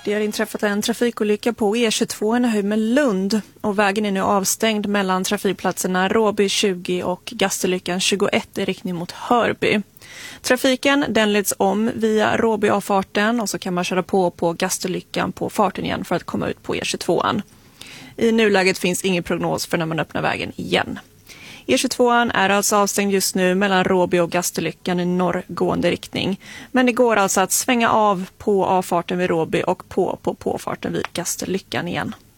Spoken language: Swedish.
Det har inträffat en trafikolycka på E22 i höjd med Lund och vägen är nu avstängd mellan trafikplatserna Råby 20 och Gasterlyckan 21 i riktning mot Hörby. Trafiken den leds om via Råby-avfarten och så kan man köra på Gasterlyckan på farten igen för att komma ut på E22. I nuläget finns ingen prognos för när man öppnar vägen igen. E22 är alltså avstängd just nu mellan Råby och Gasterlyckan i norrgående riktning. Men det går alltså att svänga av på avfarten vid Råby och på påfarten vid Gasterlyckan igen.